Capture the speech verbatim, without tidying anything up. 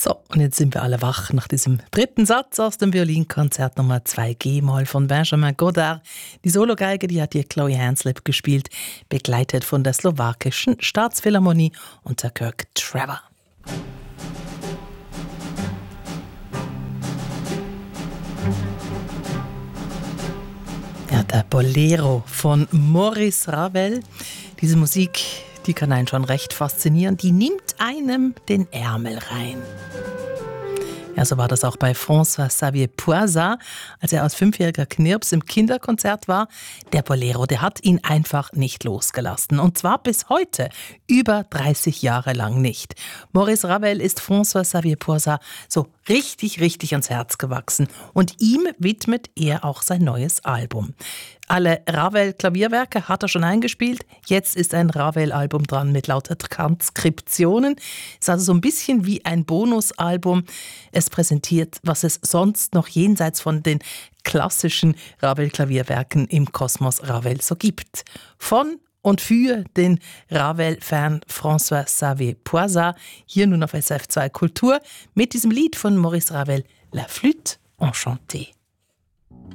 So, und jetzt sind wir alle wach nach diesem dritten Satz aus dem Violinkonzert Nummer zwei G-Moll von Benjamin Godard. Die Sologeige, die hat hier Chloe Hanslip gespielt, begleitet von der slowakischen Staatsphilharmonie unter Kirk Trevor. Ja, der Bolero von Maurice Ravel. Diese Musik, die kann einen schon recht faszinieren. Die nimmt einem den Ärmel rein. Ja, so war das auch bei François-Xavier Poisat, als er als fünfjähriger Knirps im Kinderkonzert war. Der Bolero, der hat ihn einfach nicht losgelassen. Und zwar bis heute, über dreißig Jahre lang nicht. Maurice Ravel ist François-Xavier Poisat so richtig, richtig ans Herz gewachsen. Und ihm widmet er auch sein neues Album. Alle Ravel-Klavierwerke hat er schon eingespielt. Jetzt ist ein Ravel-Album dran mit lauter Transkriptionen. Ist also so ein bisschen wie ein Bonusalbum. Es präsentiert, was es sonst noch jenseits von den klassischen Ravel-Klavierwerken im Kosmos Ravel so gibt. Von und für den Ravel-Fan François-Xavier Poisat. Hier nun auf S R F zwei Kultur mit diesem Lied von Maurice Ravel, La Flûte enchantée.